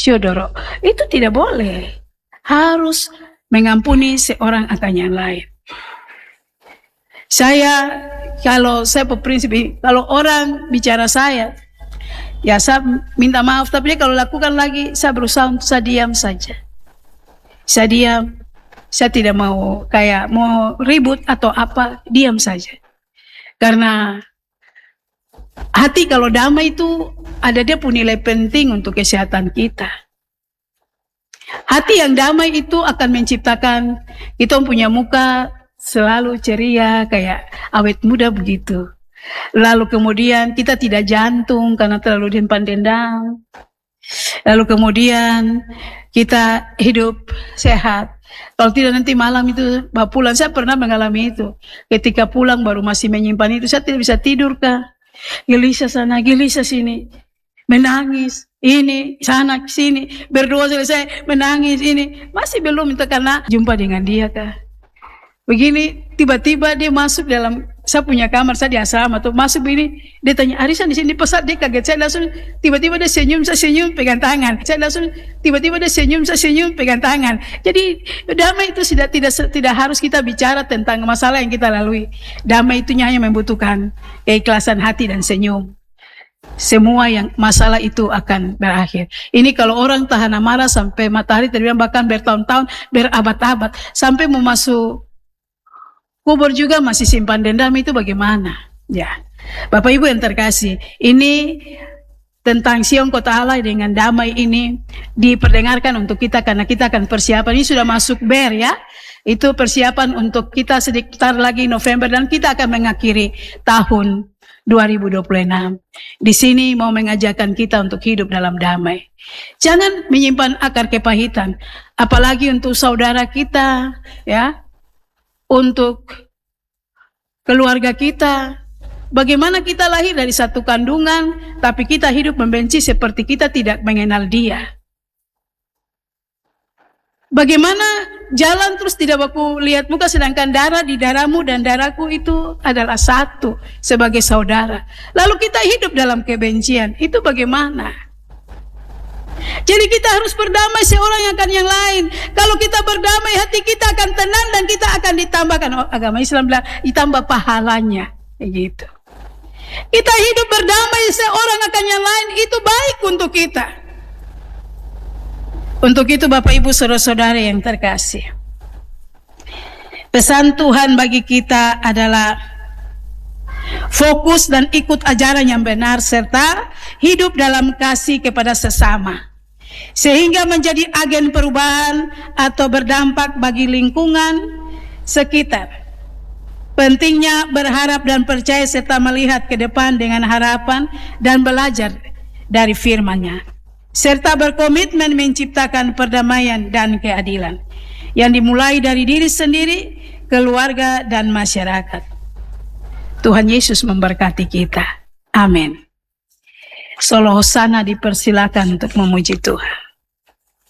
syodoro. Itu tidak boleh. Harus mengampuni seorang akan yang lain. Kalau saya berprinsip, kalau orang bicara saya, ya saya minta maaf, tapi dia kalau lakukan lagi, saya berusaha untuk saya diam saja. Saya diam, saya tidak mau ribut atau apa, diam saja. Karena hati kalau damai itu ada dia punya nilai penting untuk kesehatan kita. Hati yang damai itu akan menciptakan kita punya muka selalu ceria kayak awet muda begitu. Lalu kemudian kita tidak jantung karena terlalu simpan dendam. Lalu kemudian kita hidup sehat. Kalau tidak nanti malam itu pulang, saya pernah mengalami itu. Ketika pulang baru masih menyimpan itu, saya tidak bisa tidur kah? Gelisah sana, gelisah sini, menangis ini sana sini, berdoa selesai menangis ini, masih belum itu karena jumpa dengan dia kah? Begini tiba-tiba dia masuk dalam, saya punya kamar, saya di asrama tuh, masuk begini, dia tanya, Arisan di sini pesat, dia kaget, saya langsung tiba-tiba dia senyum, saya senyum pegang tangan, saya langsung tiba-tiba dia senyum, saya senyum pegang tangan. Jadi damai itu tidak harus kita bicara tentang masalah yang kita lalui. Damai itu hanya membutuhkan keikhlasan hati dan senyum. Semua yang masalah itu akan berakhir. Ini kalau orang tahan amarah sampai matahari terbilang, bahkan bertahun-tahun, berabad-abad, sampai mau masuk kubur juga masih simpan dendam, itu bagaimana? Ya, Bapak Ibu yang terkasih, ini tentang Sion Kota Allah dengan damai ini diperdengarkan untuk kita karena kita akan persiapan. Ini sudah masuk ber ya, itu persiapan untuk kita sekitar lagi November dan kita akan mengakhiri tahun 2026. Di sini mau mengajarkan kita untuk hidup dalam damai. Jangan menyimpan akar kepahitan, apalagi untuk saudara kita, ya. Untuk keluarga kita, bagaimana kita lahir dari satu kandungan, tapi kita hidup membenci seperti kita tidak mengenal dia. Bagaimana jalan terus tidak baku lihat muka, sedangkan darah di darahmu dan darahku itu adalah satu sebagai saudara. Lalu kita hidup dalam kebencian, itu bagaimana? Jadi kita harus berdamai seorang yang akan yang lain. Kalau kita berdamai, hati kita akan tenang dan kita akan ditambahkan. Agama Islam bilang ditambah pahalanya, gitu. Kita hidup berdamai seorang akan yang lain, itu baik untuk kita. Untuk itu Bapak Ibu saudara-saudara yang terkasih, pesan Tuhan bagi kita adalah fokus dan ikut ajaran yang benar serta hidup dalam kasih kepada sesama, sehingga menjadi agen perubahan atau berdampak bagi lingkungan sekitar. Pentingnya berharap dan percaya serta melihat ke depan dengan harapan dan belajar dari firman-Nya, serta berkomitmen menciptakan perdamaian dan keadilan yang dimulai dari diri sendiri, keluarga, dan masyarakat. Tuhan Yesus memberkati kita. Amin. Solo Hosana dipersilakan untuk memuji Tuhan.